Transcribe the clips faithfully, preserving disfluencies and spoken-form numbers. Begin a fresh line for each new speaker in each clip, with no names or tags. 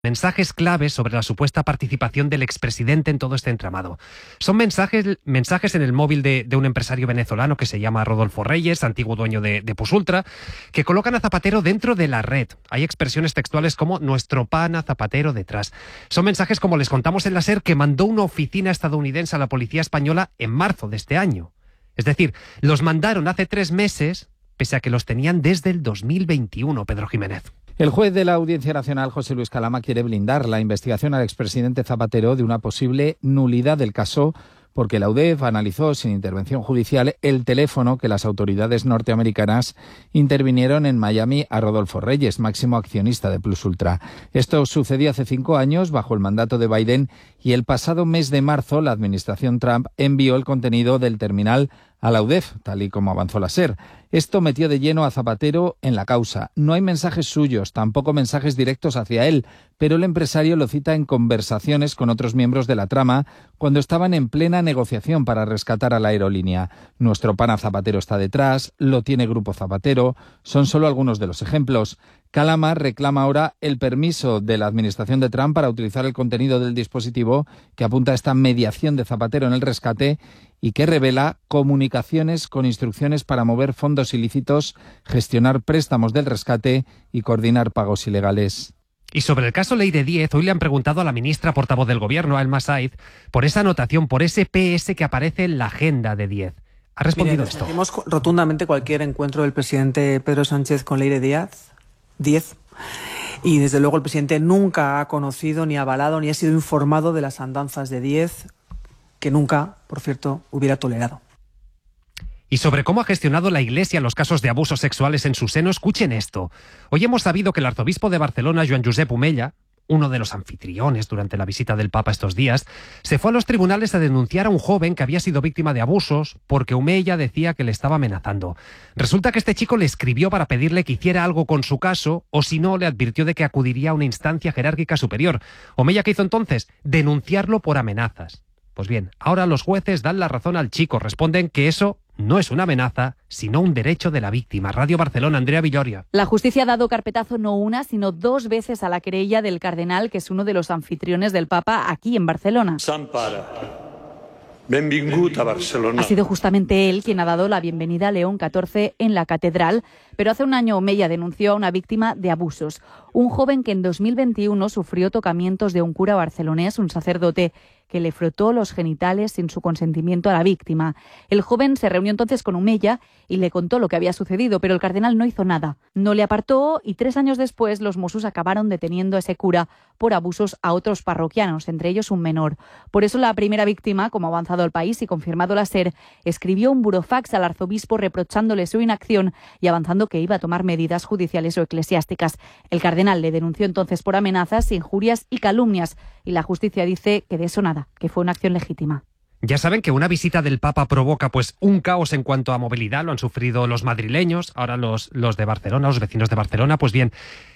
mensajes claves sobre la supuesta participación del expresidente en todo este entramado. Son mensajes, mensajes en el móvil de, de un empresario venezolano que se llama Rodolfo Reyes, antiguo dueño de, de Pusultra, que colocan a Zapatero dentro de la red. Hay expresiones textuales como "nuestro pana Zapatero detrás". Son mensajes, como les contamos en la SER, que mandó una oficina estadounidense a la policía española en marzo de este año. Es decir, los mandaron hace tres meses, pese a que los tenían desde el dos mil veintiuno, Pedro Jiménez.
El juez de la Audiencia Nacional, José Luis Calama, quiere blindar la investigación al expresidente Zapatero de una posible nulidad del caso, porque la U D E F analizó sin intervención judicial el teléfono que las autoridades norteamericanas intervinieron en Miami a Rodolfo Reyes, máximo accionista de Plusultra. Esto sucedió hace cinco años bajo el mandato de Biden, y el pasado mes de marzo la administración Trump envió el contenido del terminal a la U D E F, tal y como avanzó la SER. Esto metió de lleno a Zapatero en la causa. No hay mensajes suyos, tampoco mensajes directos hacia él, pero el empresario lo cita en conversaciones con otros miembros de la trama cuando estaban en plena negociación para rescatar a la aerolínea. Nuestro pana Zapatero está detrás, lo tiene Grupo Zapatero, son solo algunos de los ejemplos. Calama reclama ahora el permiso de la administración de Trump para utilizar el contenido del dispositivo que apunta a esta mediación de Zapatero en el rescate y que revela comunicaciones con instrucciones para mover fondos ilícitos, gestionar préstamos del rescate y coordinar pagos ilegales.
Y sobre el caso Ley de diez, hoy le han preguntado a la ministra portavoz del Gobierno, a Elma Said, por esa anotación, por ese P S que aparece en la agenda de diez. Ha respondido
Mire,
esto.
Decimos rotundamente cualquier encuentro del presidente Pedro Sánchez con Ley de diez. diez. Y desde luego el presidente nunca ha conocido, ni avalado, ni ha sido informado de las andanzas de diez, que nunca, por cierto, hubiera tolerado.
Y sobre cómo ha gestionado la Iglesia los casos de abusos sexuales en su seno, escuchen esto. Hoy hemos sabido que el arzobispo de Barcelona, Joan Josep Omella, uno de los anfitriones durante la visita del Papa estos días, se fue a los tribunales a denunciar a un joven que había sido víctima de abusos porque Omella decía que le estaba amenazando. Resulta que este chico le escribió para pedirle que hiciera algo con su caso, o si no, le advirtió de que acudiría a una instancia jerárquica superior. Omella, ¿qué hizo entonces? Denunciarlo por amenazas. Pues bien, ahora los jueces dan la razón al chico, responden que eso no es una amenaza, sino un derecho de la víctima. Radio Barcelona, Andrea Villoria.
La justicia ha dado carpetazo no una, sino dos veces a la querella del cardenal, que es uno de los anfitriones del Papa aquí en Barcelona.
Sant Pare, benvingut a Barcelona.
Ha sido justamente él quien ha dado la bienvenida a León catorce en la catedral, pero hace un año Omella denunció a una víctima de abusos. Un joven que en dos mil veintiuno sufrió tocamientos de un cura barcelonés, un sacerdote, que le frotó los genitales sin su consentimiento a la víctima. El joven se reunió entonces con Omella y le contó lo que había sucedido, pero el cardenal no hizo nada. No le apartó y tres años después los Mossos acabaron deteniendo a ese cura por abusos a otros parroquianos, entre ellos un menor. Por eso la primera víctima, como ha avanzado el país y confirmado la SER, escribió un burofax al arzobispo reprochándole su inacción y avanzando que iba a tomar medidas judiciales o eclesiásticas. El cardenal le denunció entonces por amenazas, injurias y calumnias, y la justicia dice que de eso nada, que fue una acción legítima.
Ya saben que una visita del Papa provoca pues un caos en cuanto a movilidad, lo han sufrido los madrileños, ahora los, los de Barcelona, los vecinos de Barcelona. Pues bien,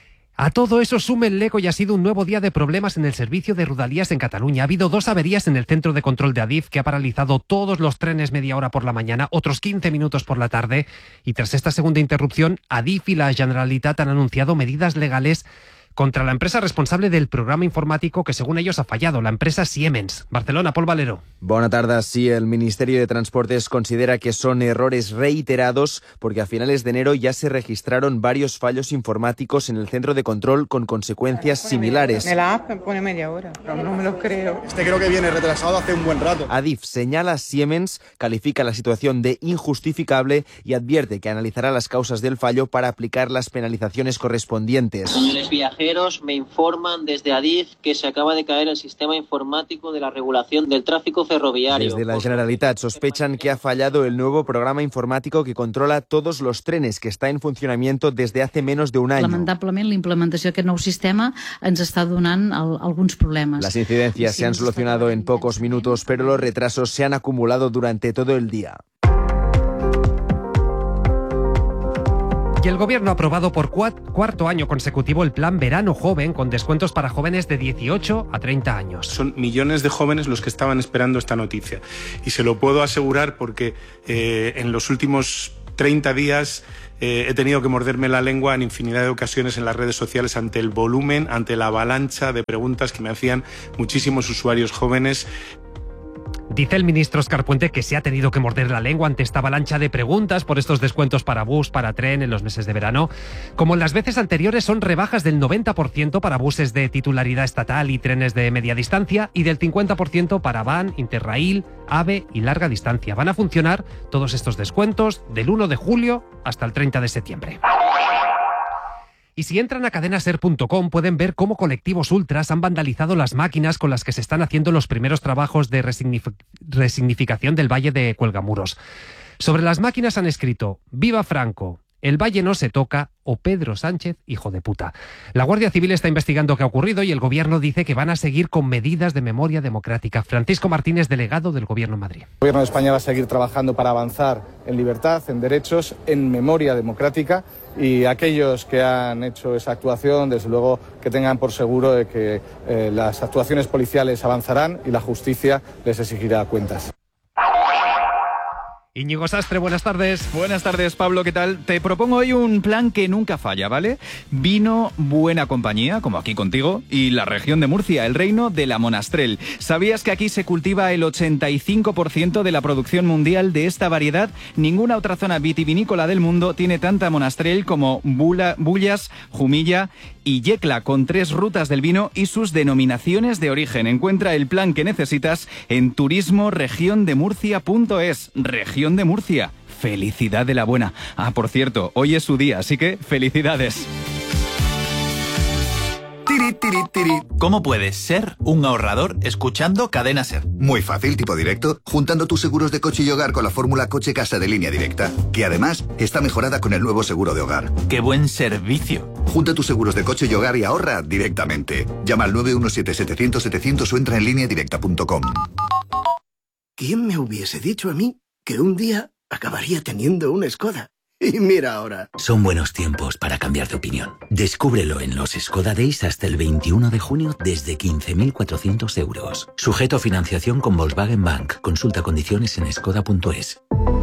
a todo eso súmenle que hoy ha sido un nuevo día de problemas en el servicio de Rodalies en Cataluña. Ha habido dos averías en el centro de control de Adif, que ha paralizado todos los trenes media hora por la mañana, otros quince minutos por la tarde, y tras esta segunda interrupción, Adif y la Generalitat han anunciado medidas legales contra la empresa responsable del programa informático que según ellos ha fallado, la empresa Siemens. Barcelona, Pol Valero.
Bona tarda. Sí, el Ministerio de Transportes considera que son errores reiterados porque a finales de enero ya se registraron varios fallos informáticos en el centro de control con consecuencias similares.
En la app me pone media hora, pero no me lo creo.
Este creo que viene retrasado hace un buen rato.
Adif señala a Siemens, califica la situación de injustificable y advierte que analizará las causas del fallo para aplicar las penalizaciones correspondientes.
Señores viajeros, me informan desde Adif que se acaba de caer el sistema informático de la regulación del tráfico ferroviario.
Desde la Generalitat sospechan que ha fallado el nuevo programa informático que controla todos los trenes, que está en funcionamiento desde hace menos de un año.
Lamentablement, la implementació d'aquest nou sistema ens està donant el, alguns problemes.
Las incidencias se han solucionado en pocos minutos, pero los retrasos se han acumulado durante todo el día.
Y el Gobierno ha aprobado por cuarto año consecutivo el Plan Verano Joven, con descuentos para jóvenes de dieciocho a treinta años.
Son millones de jóvenes los que estaban esperando esta noticia. Y se lo puedo asegurar porque eh, en los últimos treinta días eh, he tenido que morderme la lengua en infinidad de ocasiones en las redes sociales ante el volumen, ante la avalancha de preguntas que me hacían muchísimos usuarios jóvenes.
Dice el ministro Óscar Puente que se ha tenido que morder la lengua ante esta avalancha de preguntas por estos descuentos para bus, para tren en los meses de verano. Como en las veces anteriores, son rebajas del noventa por ciento para buses de titularidad estatal y trenes de media distancia y del cincuenta por ciento para Van, Interrail, AVE y larga distancia. Van a funcionar todos estos descuentos del uno de julio hasta el treinta de septiembre. Y si entran a cadena ser punto com pueden ver cómo colectivos ultras han vandalizado las máquinas con las que se están haciendo los primeros trabajos de resignific- resignificación del Valle de Cuelgamuros. Sobre las máquinas han escrito «Viva Franco», «El Valle no se toca» o «Pedro Sánchez, hijo de puta». La Guardia Civil está investigando qué ha ocurrido y el Gobierno dice que van a seguir con medidas de memoria democrática. Francisco Martínez, delegado del Gobierno en Madrid.
El Gobierno de España va a seguir trabajando para avanzar en libertad, en derechos, en memoria democrática, y aquellos que han hecho esa actuación, desde luego que tengan por seguro de que eh, las actuaciones policiales avanzarán y la justicia les exigirá cuentas.
Íñigo Sastre, buenas tardes.
Buenas tardes, Pablo, ¿qué tal? Te propongo hoy un plan que nunca falla, ¿vale? Vino, buena compañía, como aquí contigo, y la región de Murcia, el reino de la Monastrell. ¿Sabías que aquí se cultiva el ochenta y cinco por ciento de la producción mundial de esta variedad? Ninguna otra zona vitivinícola del mundo tiene tanta Monastrell como Bula, Bullas, Jumilla y Yecla, con tres rutas del vino y sus denominaciones de origen. Encuentra el plan que necesitas en turismo región de murcia punto es. Región de Murcia. Felicidad de la buena. Ah, por cierto, hoy es su día, así que felicidades.
Tiri, tiri, tiri. ¿Cómo puedes ser un ahorrador escuchando Cadena Ser?
Muy fácil, tipo directo, juntando tus seguros de coche y hogar con la fórmula Coche Casa de Línea Directa, que además está mejorada con el nuevo seguro de hogar.
¡Qué buen servicio!
Junta tus seguros de coche y hogar y ahorra directamente. Llama al nueve uno siete, setecientos, setecientos o entra en línea directa punto com.
¿Quién me hubiese dicho a mí que un día acabaría teniendo una Skoda? Y mira ahora.
Son buenos tiempos para cambiar de opinión. Descúbrelo en los Skoda Days hasta el veintiuno de junio desde quince mil cuatrocientos euros. Sujeto a financiación con Volkswagen Bank. Consulta condiciones en skoda punto es.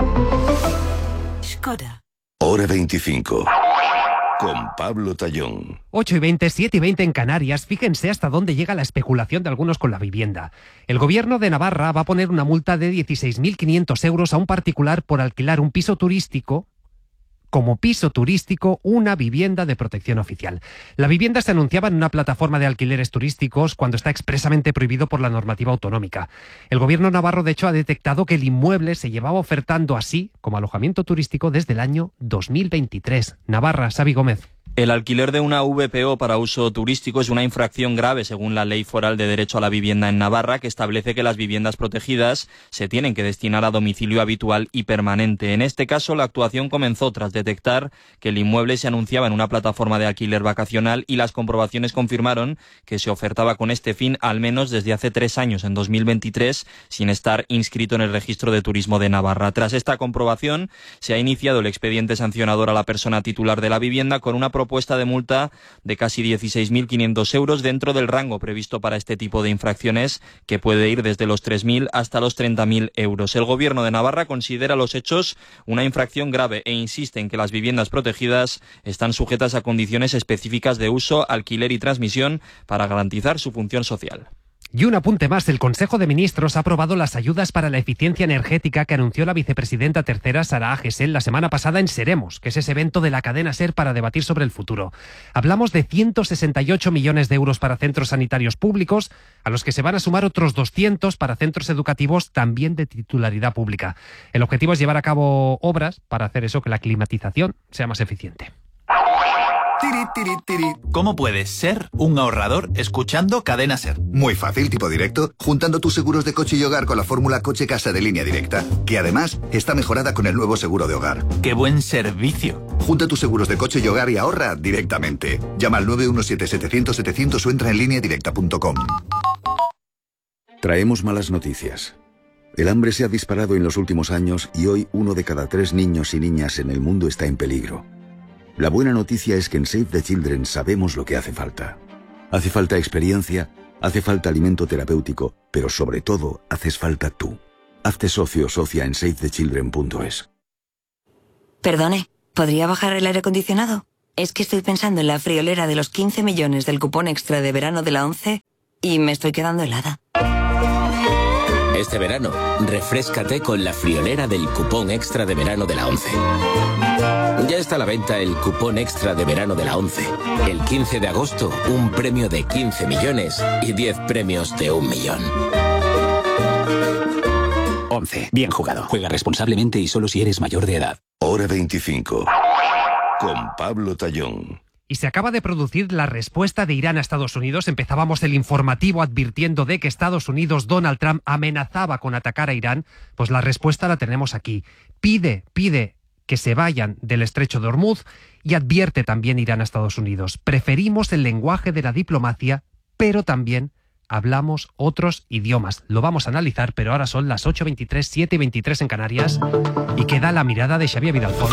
Skoda.
Hora veinticinco. Con Pablo Tallón.
ocho y veinte, siete y veinte en Canarias. Fíjense hasta dónde llega la especulación de algunos con la vivienda. El Gobierno de Navarra va a poner una multa de dieciséis mil quinientos euros a un particular por alquilar un piso turístico como piso turístico una vivienda de protección oficial. La vivienda se anunciaba en una plataforma de alquileres turísticos cuando está expresamente prohibido por la normativa autonómica. El Gobierno navarro, de hecho, ha detectado que el inmueble se llevaba ofertando así como alojamiento turístico desde el año dos mil veintitrés. Navarra, Xavi Gómez.
El alquiler de una V P O para uso turístico es una infracción grave según la Ley Foral de Derecho a la Vivienda en Navarra, que establece que las viviendas protegidas se tienen que destinar a domicilio habitual y permanente. En este caso, la actuación comenzó tras detectar que el inmueble se anunciaba en una plataforma de alquiler vacacional y las comprobaciones confirmaron que se ofertaba con este fin al menos desde hace tres años, en dos mil veintitrés, sin estar inscrito en el Registro de Turismo de Navarra. Tras esta comprobación, se ha iniciado el expediente sancionador a la persona titular de la vivienda con una propuesta de multa de casi dieciséis mil quinientos euros dentro del rango previsto para este tipo de infracciones, que puede ir desde los tres mil hasta los treinta mil euros. El Gobierno de Navarra considera los hechos una infracción grave e insiste en que las viviendas protegidas están sujetas a condiciones específicas de uso, alquiler y transmisión para garantizar su función social.
Y un apunte más, el Consejo de Ministros ha aprobado las ayudas para la eficiencia energética que anunció la vicepresidenta tercera Sara Gesell la semana pasada en Seremos, que es ese evento de la cadena SER para debatir sobre el futuro. Hablamos de ciento sesenta y ocho millones de euros para centros sanitarios públicos, a los que se van a sumar otros doscientos para centros educativos también de titularidad pública. El objetivo es llevar a cabo obras para hacer eso, que la climatización sea más eficiente.
Tiri, tiri, tiri. ¿Cómo puedes ser un ahorrador escuchando Cadena Ser?
Muy fácil, tipo directo, juntando tus seguros de coche y hogar con la fórmula Coche Casa de Línea Directa, que además está mejorada con el nuevo seguro de hogar.
¡Qué buen servicio!
Junta tus seguros de coche y hogar y ahorra directamente. Llama al nueve uno siete, setecientos, setecientos o entra en línea directa punto com.
Traemos malas noticias. El hambre se ha disparado en los últimos años y hoy uno de cada tres niños y niñas en el mundo está en peligro. La buena noticia es que en Save the Children sabemos lo que hace falta. Hace falta experiencia, hace falta alimento terapéutico, pero sobre todo haces falta tú. Hazte socio o socia en save the children punto es.
Perdone, ¿Podría bajar el aire acondicionado? Es que estoy pensando en la friolera de los quince millones del cupón extra de verano de la ONCE y me estoy quedando helada.
Este verano, refréscate con la friolera del cupón extra de verano de la ONCE. Ya está a la venta el cupón extra de verano de la ONCE. El quince de agosto, un premio de quince millones y diez premios de un millón.
ONCE. Bien jugado. Juega responsablemente y solo si eres mayor de edad.
Hora veinticinco. Con Pablo Tallón.
Y se acaba de producir la respuesta de Irán a Estados Unidos. Empezábamos el informativo advirtiendo de que Estados Unidos, Donald Trump, amenazaba con atacar a Irán. Pues la respuesta la tenemos aquí. Pide, pide que se vayan del estrecho de Hormuz y advierte también Irán a Estados Unidos. Preferimos el lenguaje de la diplomacia, pero también hablamos otros idiomas. Lo vamos a analizar, pero ahora son las ocho veintitrés, siete veintitrés en Canarias y queda la mirada de Xavier Vidalfón.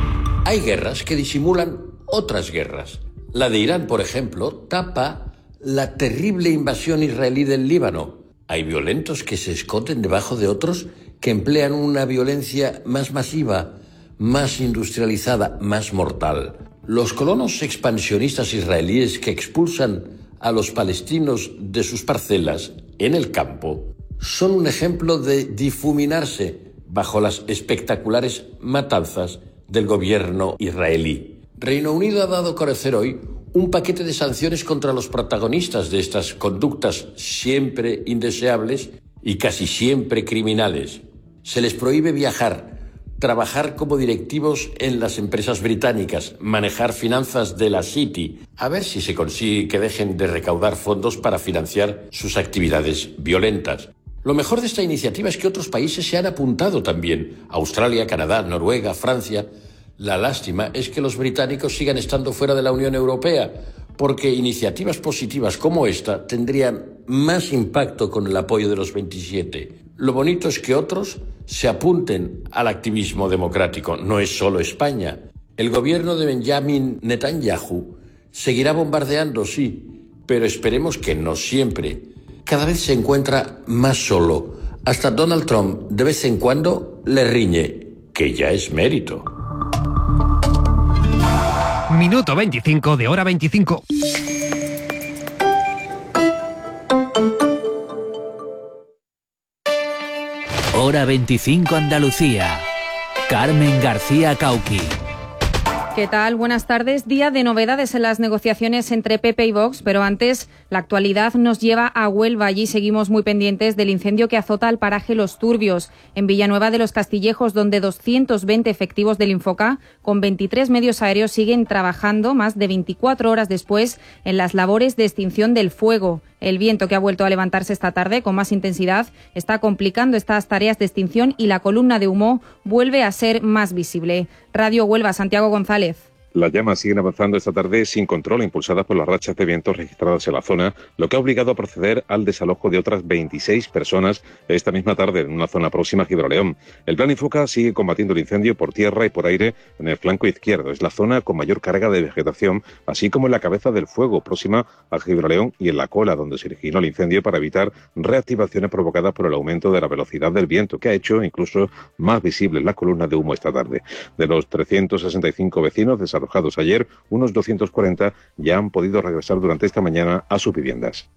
Hay guerras que disimulan otras guerras. La de Irán, por ejemplo, tapa la terrible invasión israelí del Líbano. Hay violentos que se esconden debajo de otros que emplean una violencia más masiva, más industrializada, más mortal. Los colonos expansionistas israelíes que expulsan a los palestinos de sus parcelas en el campo son un ejemplo de difuminarse bajo las espectaculares matanzas del gobierno israelí. Reino Unido ha dado a conocer hoy un paquete de sanciones contra los protagonistas de estas conductas siempre indeseables y casi siempre criminales. Se les prohíbe viajar, trabajar como directivos en las empresas británicas, manejar finanzas de la City, a ver si se consigue que dejen de recaudar fondos para financiar sus actividades violentas. Lo mejor de esta iniciativa es que otros países se han apuntado también. Australia, Canadá, Noruega, Francia. La lástima es que los británicos sigan estando fuera de la Unión Europea, porque iniciativas positivas como esta tendrían más impacto con el apoyo de los veintisiete. Lo bonito es que otros se apunten al activismo democrático. No es solo España. El gobierno de Benjamin Netanyahu seguirá bombardeando, sí, pero esperemos que no siempre. Cada vez se encuentra más solo. Hasta Donald Trump de vez en cuando le riñe, que ya es mérito.
Minuto veinticinco de hora veinticinco.
Hora veinticinco Andalucía. Carmen García Cauqui.
¿Qué tal? Buenas tardes. Día de novedades en las negociaciones entre P P y Vox, pero antes la actualidad nos lleva a Huelva. Allí seguimos muy pendientes del incendio que azota el paraje Los Turbios, en Villanueva de los Castillejos, donde doscientos veinte efectivos del Infoca, con veintitrés medios aéreos, siguen trabajando más de veinticuatro horas después en las labores de extinción del fuego. El viento, que ha vuelto a levantarse esta tarde con más intensidad, está complicando estas tareas de extinción y la columna de humo vuelve a ser más visible. Radio Huelva, Santiago González.
Las llamas siguen avanzando esta tarde sin control, impulsadas por las rachas de viento registradas en la zona, lo que ha obligado a proceder al desalojo de otras veintiséis personas esta misma tarde en una zona próxima a Gibraleón. El Plan Infoca sigue combatiendo el incendio por tierra y por aire en el flanco izquierdo. Es la zona con mayor carga de vegetación, así como en la cabeza del fuego próxima a Gibraleón y en la cola, donde se originó el incendio, para evitar reactivaciones provocadas por el aumento de la velocidad del viento, que ha hecho incluso más visibles las columnas de humo esta tarde. De los trescientos sesenta y cinco vecinos desalojados ayer, unos doscientos cuarenta ya han podido regresar durante esta mañana a sus viviendas.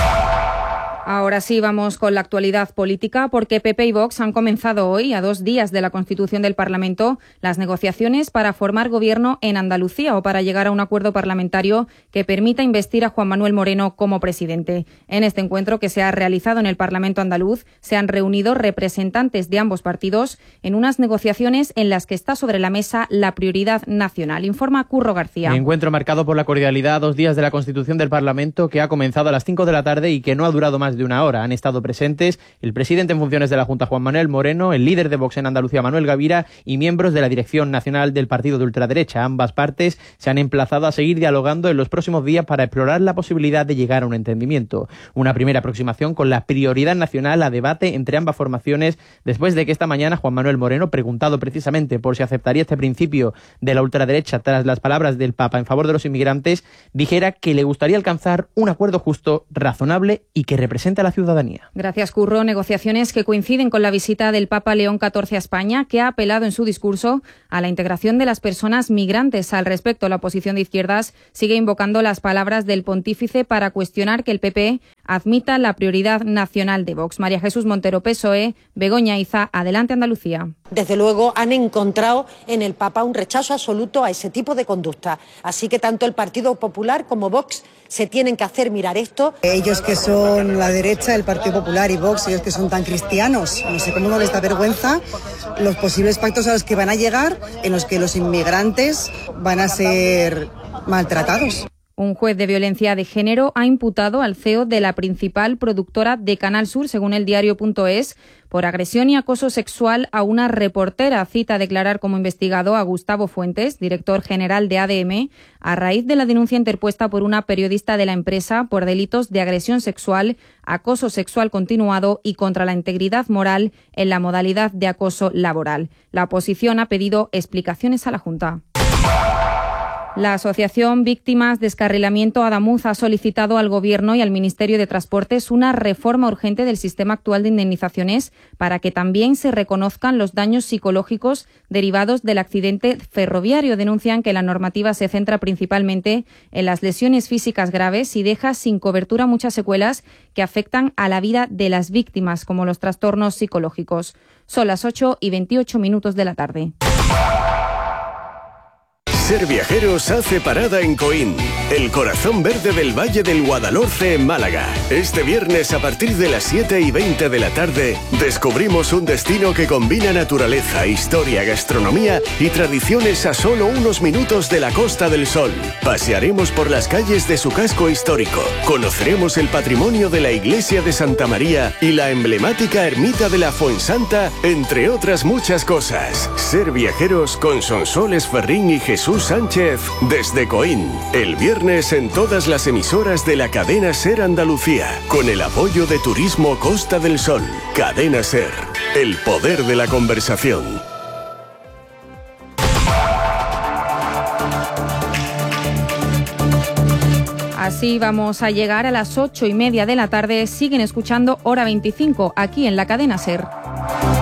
Ahora sí, vamos con la actualidad política, porque P P y Vox han comenzado hoy, a dos días de la constitución del Parlamento, las negociaciones para formar gobierno en Andalucía o para llegar a un acuerdo parlamentario que permita investir a Juan Manuel Moreno como presidente. En este encuentro, que se ha realizado en el Parlamento andaluz, se han reunido representantes de ambos partidos en unas negociaciones en las que está sobre la mesa la prioridad nacional. Informa Curro García.
Un encuentro marcado por la cordialidad a dos días de la constitución del Parlamento, que ha comenzado a las cinco de la tarde y que no ha durado más de una hora. Han estado presentes el presidente en funciones de la Junta, Juan Manuel Moreno, el líder de Vox en Andalucía, Manuel Gavira, y miembros de la dirección nacional del partido de ultraderecha. Ambas partes se han emplazado a seguir dialogando en los próximos días para explorar la posibilidad de llegar a un entendimiento. Una primera aproximación con la prioridad nacional a debate entre ambas formaciones, después de que esta mañana Juan Manuel Moreno, preguntado precisamente por si aceptaría este principio de la ultraderecha tras las palabras del Papa en favor de los inmigrantes, dijera que le gustaría alcanzar un acuerdo justo, razonable y que represente presente a la ciudadanía.
Gracias, Curro. Negociaciones que coinciden con la visita del Papa León catorce a España, que ha apelado en su discurso a la integración de las personas migrantes. Al respecto, la oposición de izquierdas sigue invocando las palabras del pontífice para cuestionar que el P P admita la prioridad nacional de Vox. María Jesús Montero, P S O E, Begoña Iza, Adelante Andalucía.
Desde luego han encontrado en el Papa un rechazo absoluto a ese tipo de conducta. Así que tanto el Partido Popular como Vox se tienen que hacer mirar esto.
Ellos que son la derecha, el Partido Popular y Vox, ellos que son tan cristianos, no sé cómo no les da vergüenza los posibles pactos a los que van a llegar, en los que los inmigrantes van a ser maltratados.
Un juez de violencia de género ha imputado al C E O de la principal productora de Canal Sur, según el diario punto es, por agresión y acoso sexual a una reportera. Cita a declarar como investigado a Gustavo Fuentes, director general de A D M, a raíz de la denuncia interpuesta por una periodista de la empresa por delitos de agresión sexual, acoso sexual continuado y contra la integridad moral en la modalidad de acoso laboral. La oposición ha pedido explicaciones a la Junta. La Asociación Víctimas Descarrilamiento Adamuz ha solicitado al Gobierno y al Ministerio de Transportes una reforma urgente del sistema actual de indemnizaciones para que también se reconozcan los daños psicológicos derivados del accidente ferroviario. Denuncian que la normativa se centra principalmente en las lesiones físicas graves y deja sin cobertura muchas secuelas que afectan a la vida de las víctimas, como los trastornos psicológicos. Son las ocho y veintiocho minutos de la tarde.
Ser Viajeros hace parada en Coín, el corazón verde del Valle del Guadalhorce en Málaga. Este viernes a partir de las siete y veinte de la tarde descubrimos un destino que combina naturaleza, historia, gastronomía y tradiciones a solo unos minutos de la Costa del Sol. Pasearemos por las calles de su casco histórico, conoceremos el patrimonio de la iglesia de Santa María y la emblemática ermita de la Fuensanta, entre otras muchas cosas. Ser Viajeros con Sonsoles Ferrín y Jesús Sánchez desde Coín, el viernes en todas las emisoras de la cadena SER Andalucía, con el apoyo de Turismo Costa del Sol. Cadena SER, el poder de la conversación.
Así vamos a llegar a las ocho y media de la tarde. Siguen escuchando Hora veinticinco aquí en la cadena SER.